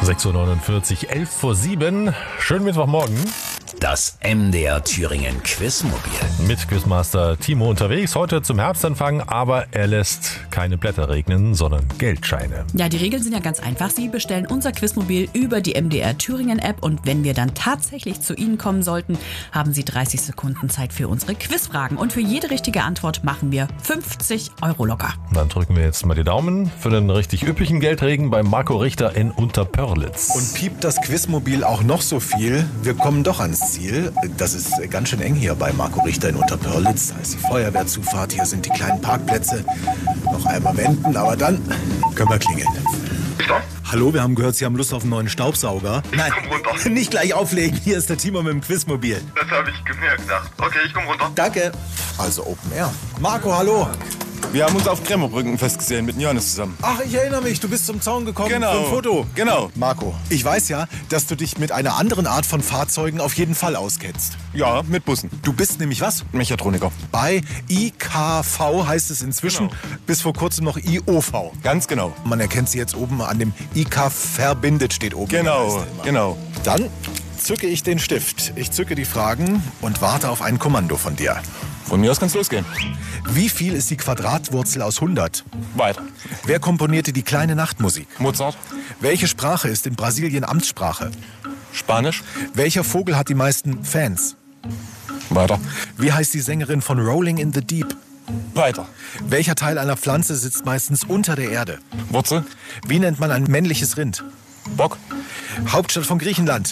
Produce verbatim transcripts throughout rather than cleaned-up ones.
sechs Uhr neunundvierzig, elf vor sieben. Schönen Mittwochmorgen. Das M D R Thüringen Quizmobil. Mit Quizmaster Timo unterwegs. Heute zum Herbstanfang, aber er lässt keine Blätter regnen, sondern Geldscheine. Ja, die Regeln sind ja ganz einfach. Sie bestellen unser Quizmobil über die M D R Thüringen App und wenn wir dann tatsächlich zu Ihnen kommen sollten, haben Sie dreißig Sekunden Zeit für unsere Quizfragen. Und für jede richtige Antwort machen wir fünfzig Euro locker. Dann drücken wir jetzt mal die Daumen für den richtig üppigen Geldregen bei Marco Richter in Unterpörlitz. Und piept das Quizmobil auch noch so viel, wir kommen doch ans Ziel. Das ist ganz schön eng hier bei Marco Richter in Unterpörlitz. Da ist die Feuerwehrzufahrt, hier sind die kleinen Parkplätze. Noch einmal wenden, aber dann können wir klingeln. Stopp. Hallo, wir haben gehört, Sie haben Lust auf einen neuen Staubsauger. Nein, komm runter. Nicht gleich auflegen. Hier ist der Timo mit dem Quizmobil. Das habe ich mir gedacht. Okay, ich komme runter. Danke. Also Open Air. Marco, hallo. Wir haben uns auf Kremmerbrücken festgesehen mit Johannes zusammen. Ach, ich erinnere mich, du bist zum Zaun gekommen Genau. für ein Foto. Genau. Marco, ich weiß ja, dass du dich mit einer anderen Art von Fahrzeugen auf jeden Fall auskennst. Ja, mit Bussen. Du bist nämlich was? Mechatroniker. Bei I K V heißt es inzwischen, Genau. bis vor kurzem noch I O V. Ganz genau. Man erkennt sie jetzt oben an dem I K verbindet steht oben. Genau, genau. Dann zücke ich den Stift. Ich zücke die Fragen und warte auf ein Kommando von dir. Von mir aus kann's losgehen. Wie viel ist die Quadratwurzel aus hundert? Weiter. Wer komponierte die kleine Nachtmusik? Mozart. Welche Sprache ist in Brasilien Amtssprache? Spanisch. Welcher Vogel hat die meisten Fans? Weiter. Wie heißt die Sängerin von Rolling in the Deep? Weiter. Welcher Teil einer Pflanze sitzt meistens unter der Erde? Wurzel. Wie nennt man ein männliches Rind? Bock. Hauptstadt von Griechenland.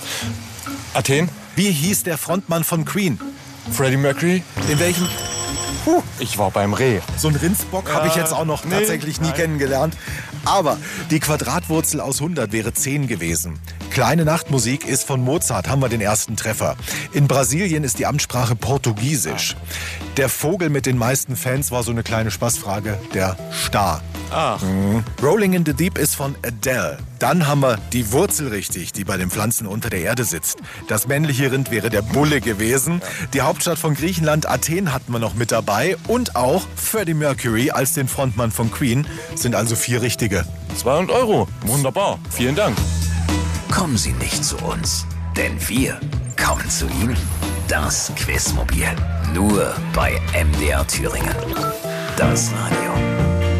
Athen. Wie hieß der Frontmann von Queen? Freddie Mercury. In welchem... Ich war beim Reh. So ein Rindsbock habe ich jetzt auch noch nee, tatsächlich nie nein. kennengelernt. Aber die Quadratwurzel aus hundert wäre zehn gewesen. Kleine Nachtmusik ist von Mozart, haben wir den ersten Treffer. In Brasilien ist die Amtssprache Portugiesisch. Der Vogel mit den meisten Fans war so eine kleine Spaßfrage, der Star. Ach. Mhm. Rolling in the Deep ist von Adele. Dann haben wir die Wurzel richtig, die bei den Pflanzen unter der Erde sitzt. Das männliche Rind wäre der Bulle gewesen. Die Hauptstadt von Griechenland, Athen, hatten wir noch mit dabei. Und auch Freddie Mercury als den Frontmann von Queen. Sind also vier richtige. zweihundert Euro. Wunderbar. Vielen Dank. Kommen Sie nicht zu uns, denn wir kommen zu Ihnen. Das Quizmobil. Nur bei M D R Thüringen. Das Radio.